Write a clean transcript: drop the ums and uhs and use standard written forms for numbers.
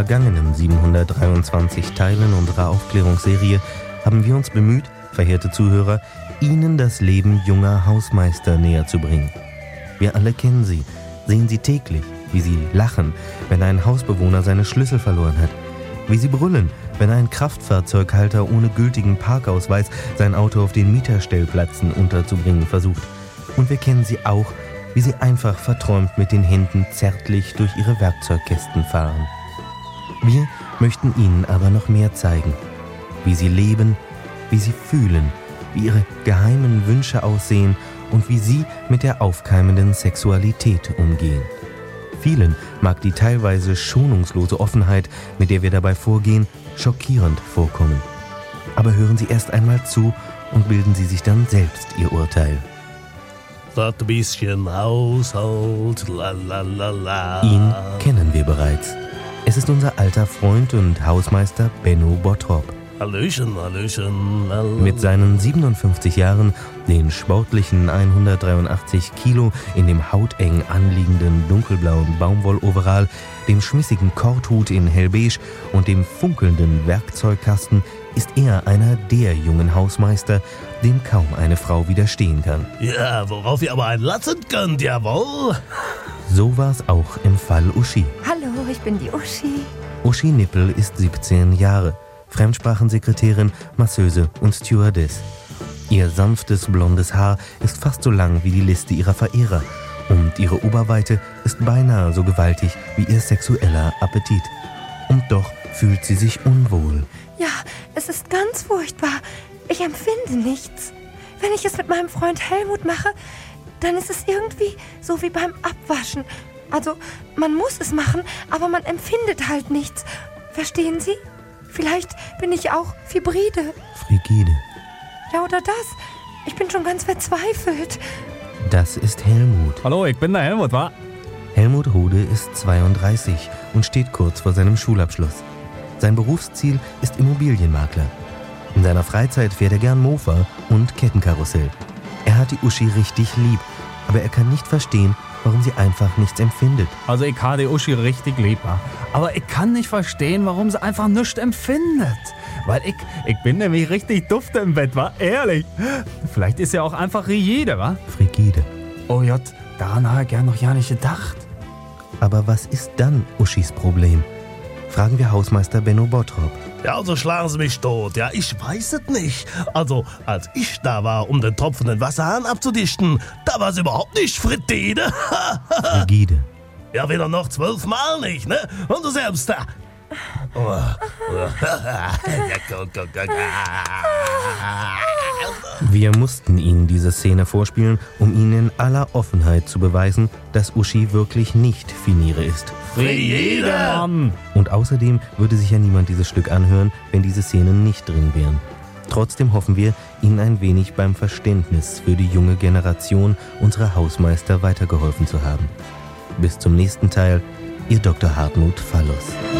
vergangenen 723 Teilen unserer Aufklärungsserie haben wir uns bemüht, verehrte Zuhörer, Ihnen das Leben junger Hausmeister näher zu bringen. Wir alle kennen sie, sehen sie täglich, wie sie lachen, wenn ein Hausbewohner seine Schlüssel verloren hat, wie sie brüllen, wenn ein Kraftfahrzeughalter ohne gültigen Parkausweis sein Auto auf den Mieterstellplätzen unterzubringen versucht. Und wir kennen sie auch, wie sie einfach verträumt mit den Händen zärtlich durch ihre Werkzeugkästen fahren. Wir möchten Ihnen aber noch mehr zeigen, wie sie leben, wie sie fühlen, wie ihre geheimen Wünsche aussehen und wie sie mit der aufkeimenden Sexualität umgehen. Vielen mag die teilweise schonungslose Offenheit, mit der wir dabei vorgehen, schockierend vorkommen. Aber hören Sie erst einmal zu und bilden Sie sich dann selbst Ihr Urteil. Das bisschen Haushalt, la la la la. Ihn kennen wir bereits. Es ist unser alter Freund und Hausmeister Benno Bottrop. Hallöchen, hallöchen, la la. Mit seinen 57 Jahren, den sportlichen 183 Kilo in dem hauteng anliegenden dunkelblauen Baumwolloverall, dem schmissigen Korthut in hellbeige und dem funkelnden Werkzeugkasten ist er einer der jungen Hausmeister, dem kaum eine Frau widerstehen kann. Ja, worauf ihr aber einlassen könnt, jawohl. So war's auch im Fall Uschi. Hallo, ich bin die Uschi. Uschi Nippel ist 17 Jahre, Fremdsprachensekretärin, Masseuse und Stewardess. Ihr sanftes blondes Haar ist fast so lang wie die Liste ihrer Verehrer und ihre Oberweite ist beinahe so gewaltig wie ihr sexueller Appetit. Und doch fühlt sie sich unwohl. Ja, es ist ganz furchtbar. Ich empfinde nichts. Wenn ich es mit meinem Freund Helmut mache, dann ist es irgendwie so wie beim Abwaschen. Also, man muss es machen, aber man empfindet halt nichts. Verstehen Sie? Vielleicht bin ich auch Fibride. Frigide. Ja, oder das. Ich bin schon ganz verzweifelt. Das ist Helmut. Hallo, ich bin der Helmut, wa? Helmut Rode ist 32 und steht kurz vor seinem Schulabschluss. Sein Berufsziel ist Immobilienmakler. In seiner Freizeit fährt er gern Mofa und Kettenkarussell. Er hat die Uschi richtig lieb, aber er kann nicht verstehen, warum sie einfach nichts empfindet. Also ich habe die Uschi richtig lieb, wa? Aber ich kann nicht verstehen, warum sie einfach nichts empfindet. Weil ich bin nämlich richtig dufte im Bett, wa? Ehrlich. Vielleicht ist ja auch einfach rigide, wa? Frigide. Oh Gott, daran habe ich gern noch ja nicht gedacht. Aber was ist dann Uschis Problem? Fragen wir Hausmeister Benno Bottrop. Ja, also schlagen Sie mich tot. Ja, ich weiß es nicht. Also, als ich da war, um den tropfenden Wasserhahn abzudichten, da war es überhaupt nicht Frittide. Frigide. Ja, weder noch 12 Mal nicht, ne? Und du selbst da. Oh. Wir mussten Ihnen diese Szene vorspielen, um Ihnen in aller Offenheit zu beweisen, dass Uschi wirklich nicht Finiere ist. Frigide! Mann. Und außerdem würde sich ja niemand dieses Stück anhören, wenn diese Szenen nicht drin wären. Trotzdem hoffen wir, Ihnen ein wenig beim Verständnis für die junge Generation unserer Hausmeister weitergeholfen zu haben. Bis zum nächsten Teil, Ihr Dr. Hartmut Fallus.